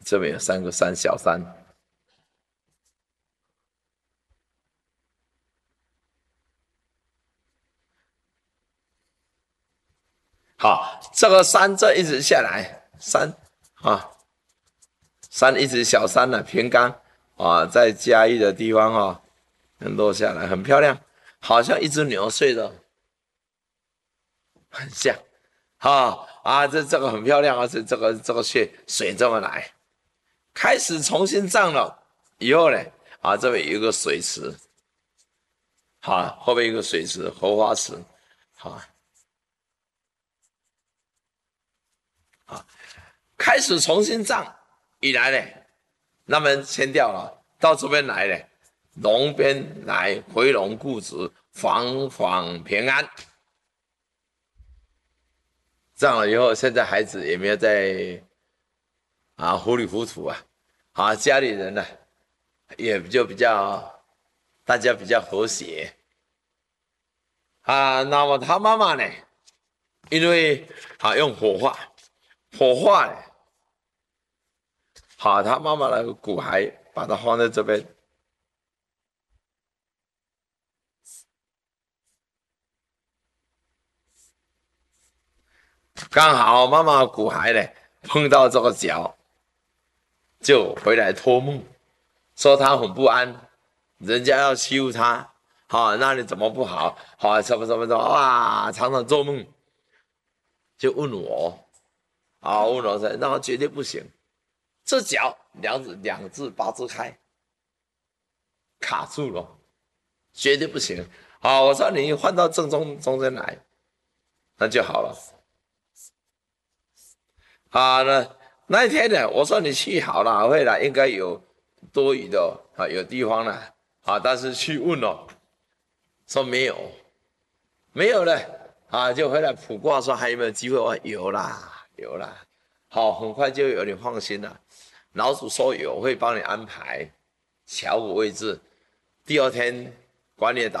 这边有3个山，小山。好，这个山这一直下来，山啊，山一直小山呢、平冈啊，在嘉义的地方啊，落下来很漂亮，好像一只牛睡的，很像。这个很漂亮啊，这个水这么来，开始重新涨了以后呢，这边有一个水池，好，后面有一个水池，荷花池，好，开始重新涨以来呢，那么迁掉了，到这边来了，龙边来回龙固执，房房平安。这样了以后，现在孩子也没有在糊里糊涂家里人呢也就比较大家比较和谐那么他妈妈呢，因为用火化，火化呢，他妈妈的骨骸把它放在这边，刚好妈妈的骨骸呢碰到这个脚，就回来托梦，说他很不安，人家要欺负他，那你怎么不好？什么什么什么常常做梦，就问我，问我说，那绝对不行，这脚两字八字开，卡住了，绝对不行。我说你换到正中间来，那就好了。那一天呢，我说你去好了，未来应该有多余的有地方了但是去问了，说没有，没有了就回来卜卦说还有没有机会？我说有啦，有啦，好，很快就有点放心了。老鼠说有，会帮你安排巧虎位置。第二天管理的